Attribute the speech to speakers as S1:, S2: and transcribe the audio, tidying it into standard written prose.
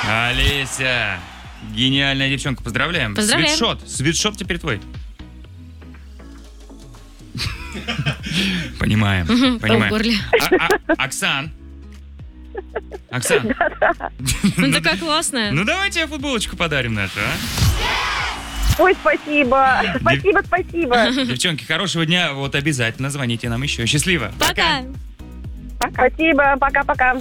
S1: Олеся, гениальная девчонка, поздравляем.
S2: Поздравляем.
S1: Свитшот теперь твой. Понимаем.
S2: В горле.
S1: Оксан.
S2: Ну, такая классная.
S1: Ну, давайте футболочку подарим нашу, а?
S3: Ой, спасибо. Спасибо.
S1: Девчонки, хорошего дня. Вот обязательно звоните нам еще. Счастливо.
S2: Пока.
S3: Спасибо. Пока-пока.